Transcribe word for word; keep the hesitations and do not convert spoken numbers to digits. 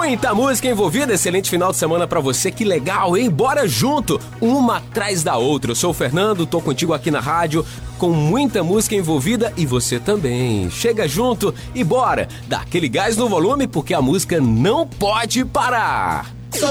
Muita música envolvida, excelente final de semana pra você, que legal, hein? Bora junto, uma atrás da outra. Eu sou o Fernando, tô contigo aqui na rádio, com muita música envolvida e você também. Chega junto e bora, dá aquele gás no volume porque a música não pode parar.